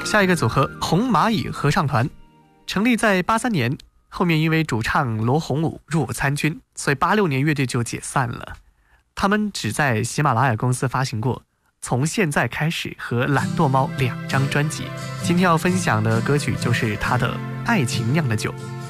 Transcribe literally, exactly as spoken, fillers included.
下一个组合红蚂蚁合唱团，成立在八三年，后面因为主唱罗红武入伍参军，所以八六年乐队就解散了。他们只在喜马拉雅公司发行过从现在开始和懒惰猫两张专辑。今天要分享的歌曲就是他的爱情酿的酒。